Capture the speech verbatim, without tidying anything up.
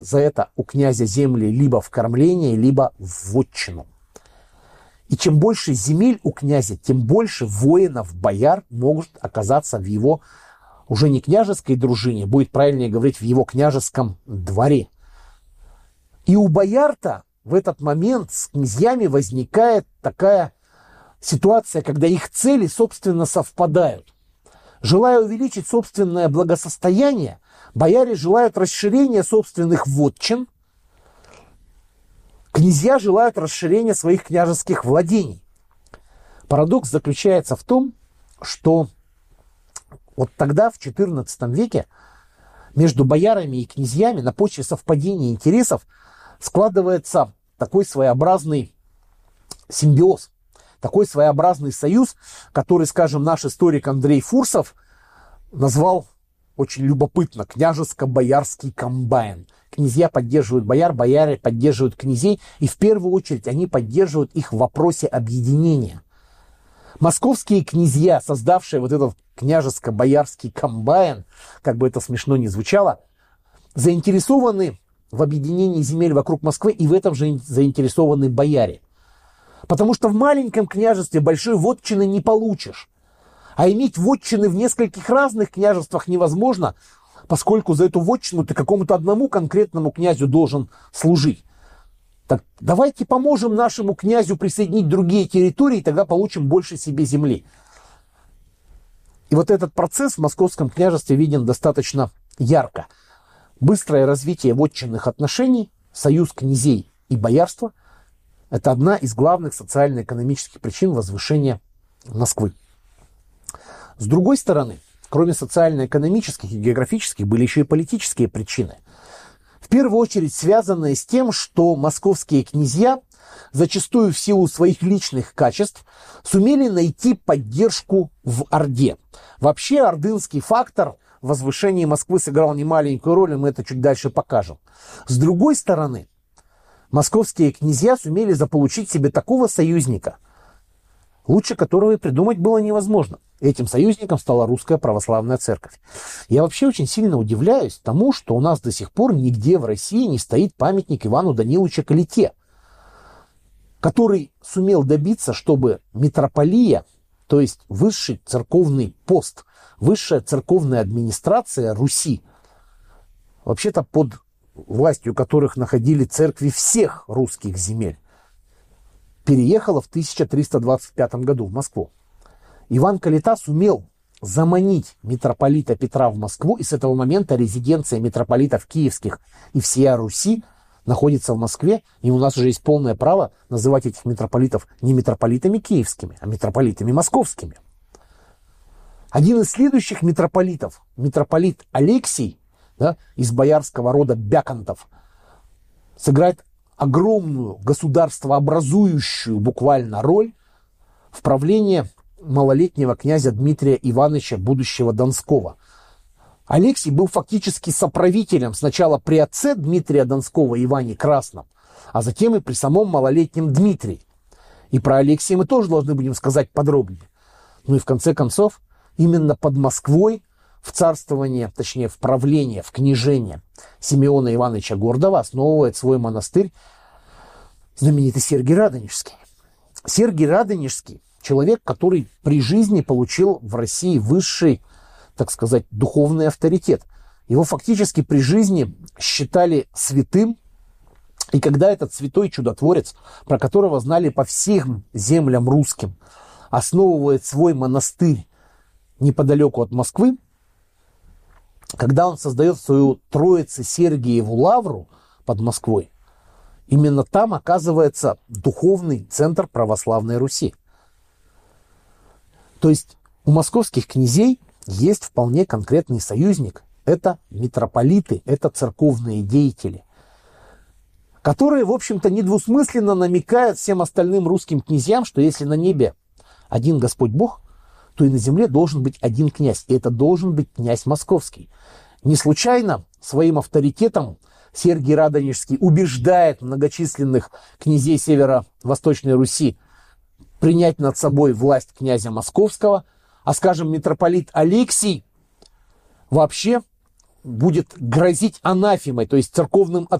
за это у князя земли либо в кормление, либо в вотчину. И чем больше земель у князя, тем больше воинов, бояр могут оказаться в его уже не княжеской дружине, будет правильнее говорить, в его княжеском дворе. И у бояр-то в этот момент с князьями возникает такая ситуация, когда их цели, собственно, совпадают. Желая увеличить собственное благосостояние, бояре желают расширения собственных вотчин, князья желают расширения своих княжеских владений. Парадокс заключается в том, что вот тогда, в четырнадцатом веке, между боярами и князьями на почве совпадения интересов складывается такой своеобразный симбиоз, такой своеобразный союз, который, скажем, наш историк Андрей Фурсов назвал очень любопытно княжеско-боярский комбайн. Князья поддерживают бояр, бояре поддерживают князей, и в первую очередь они поддерживают их в вопросе объединения. Московские князья, создавшие вот этот княжеско-боярский комбайн, как бы это смешно ни звучало, заинтересованы в объединении земель вокруг Москвы, и в этом же заинтересованы бояре. Потому что в маленьком княжестве большой вотчины не получишь. А иметь вотчины в нескольких разных княжествах невозможно, поскольку за эту вотчину ты какому-то одному конкретному князю должен служить. Так давайте поможем нашему князю присоединить другие территории, и тогда получим больше себе земли. И вот этот процесс в московском княжестве виден достаточно ярко. Быстрое развитие вотчинных отношений, союз князей и боярства – это одна из главных социально-экономических причин возвышения Москвы. С другой стороны, кроме социально-экономических и географических, были еще и политические причины. В первую очередь связанные с тем, что московские князья, зачастую в силу своих личных качеств, сумели найти поддержку в Орде. Вообще ордынский фактор в возвышении Москвы сыграл немаленькую роль, и мы это чуть дальше покажем. С другой стороны, московские князья сумели заполучить себе такого союзника, лучше которого и придумать было невозможно. Этим союзником стала Русская Православная Церковь. Я вообще очень сильно удивляюсь тому, что у нас до сих пор нигде в России не стоит памятник Ивану Даниловичу Калите, который сумел добиться, чтобы митрополия, то есть высший церковный пост, высшая церковная администрация Руси, вообще-то под властью которых находили церкви всех русских земель, переехала в тысяча триста двадцать пятом году в Москву. Иван Калита сумел заманить митрополита Петра в Москву, и с этого момента резиденция митрополитов киевских и всея Руси находится в Москве, и у нас уже есть полное право называть этих митрополитов не митрополитами киевскими, а митрополитами московскими. Один из следующих митрополитов, митрополит Алексий, да, из боярского рода Бяконтов, сыграет огромную государствообразующую буквально роль в правлении малолетнего князя Дмитрия Ивановича, будущего Донского. Алексий был фактически соправителем сначала при отце Дмитрия Донского Иване Красном, а затем и при самом малолетнем Дмитрии. И про Алексия мы тоже должны будем сказать подробнее. Ну и в конце концов, именно под Москвой в царствование, точнее в правление, в княжение Симеона Ивановича Гордова основывает свой монастырь знаменитый Сергий Радонежский. Сергий Радонежский — человек, который при жизни получил в России высший, так сказать, духовный авторитет. Его фактически при жизни считали святым, и когда этот святой чудотворец, про которого знали по всем землям русским, основывает свой монастырь неподалеку от Москвы, когда он создает свою Троице-Сергиеву лавру под Москвой, именно там оказывается духовный центр православной Руси. То есть у московских князей есть вполне конкретный союзник. Это митрополиты, это церковные деятели, которые, в общем-то, недвусмысленно намекают всем остальным русским князьям, что если на небе один Господь Бог, то и на земле должен быть один князь. И это должен быть князь московский. Не случайно своим авторитетом Сергий Радонежский убеждает многочисленных князей Северо-Восточной Руси принять над собой власть князя Московского, а, скажем, митрополит Алексий вообще будет грозить анафемой, то есть церковным